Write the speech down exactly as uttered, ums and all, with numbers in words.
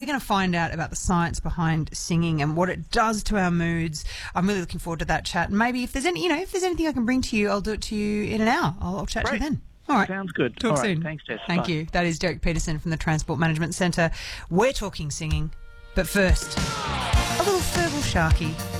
going to find out about the science behind singing and what it does to our moods. I'm really looking forward to that chat. And maybe if there's any, you know, if there's anything I can bring to you, I'll do it to you in an hour. I'll, I'll chat Great. to you then. All right. Sounds good. Talk All right. soon. Thanks, Jess. Thank Bye. you. That is Derek Peterson from the Transport Management Centre. We're talking singing. But first, a little Fergal Sharky.